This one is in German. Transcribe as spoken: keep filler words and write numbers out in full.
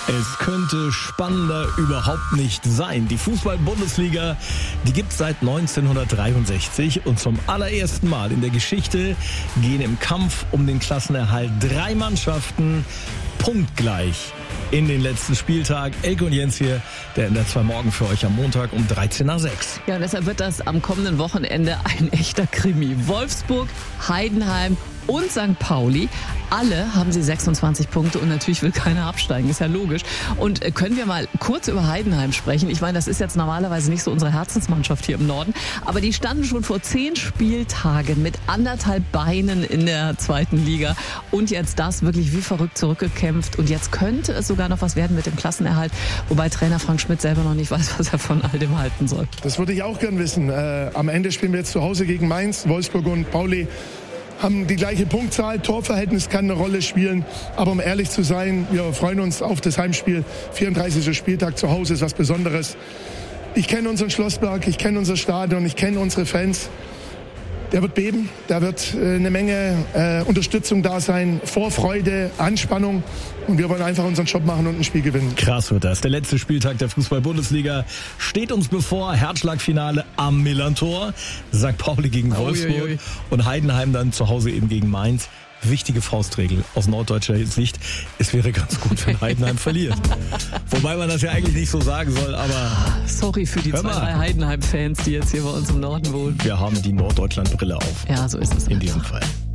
Es könnte spannender überhaupt nicht sein. Die Fußball-Bundesliga, die gibt es seit neunzehnhundertdreiundsechzig und zum allerersten Mal in der Geschichte gehen im Kampf um den Klassenerhalt drei Mannschaften punktgleich in den letzten Spieltag. Elke und Jens hier, der in der zwei Morgen für euch am Montag um dreizehn nach sechs. Ja, und deshalb wird das am kommenden Wochenende ein echter Krimi. Wolfsburg, Heidenheim und Sankt Pauli, alle haben sie sechsundzwanzig Punkte und natürlich will keiner absteigen, ist ja logisch. Und können wir mal kurz über Heidenheim sprechen? Ich meine, das ist jetzt normalerweise nicht so unsere Herzensmannschaft hier im Norden, aber die standen schon vor zehn Spieltagen mit anderthalb Beinen in der zweiten Liga und jetzt das wirklich wie verrückt zurückgekämpft und jetzt könnte es sogar noch was werden mit dem Klassenerhalt, wobei Trainer Frank Schmidt selber noch nicht weiß, was er von all dem halten soll. Das würde ich auch gern wissen. Äh, am Ende spielen wir jetzt zu Hause gegen Mainz, Wolfsburg und Pauli haben die gleiche Punktzahl, Torverhältnis kann eine Rolle spielen, aber um ehrlich zu sein, wir freuen uns auf das Heimspiel, vierunddreißigster Spieltag zu Hause ist was Besonderes. Ich kenne unseren Schlossberg, ich kenne unser Stadion, ich kenne unsere Fans. Der wird beben, da wird äh, eine Menge äh, Unterstützung da sein, Vorfreude, Anspannung und wir wollen einfach unseren Job machen und ein Spiel gewinnen. Krass wird das. Der letzte Spieltag der Fußball-Bundesliga steht uns bevor. Herzschlagfinale am Millantor. Sankt Pauli gegen Wolfsburg ui, ui, ui. und Heidenheim dann zu Hause eben gegen Mainz. Wichtige Faustregel aus norddeutscher Sicht. Es wäre ganz gut, wenn Heidenheim verliert. Wobei man das ja eigentlich nicht so sagen soll, aber... Sorry für die zwei, drei Heidenheim-Fans, die jetzt hier bei uns im Norden wohnen. Wir haben die Norddeutschland-Brille auf. Ja, so ist es. In diesem Fall.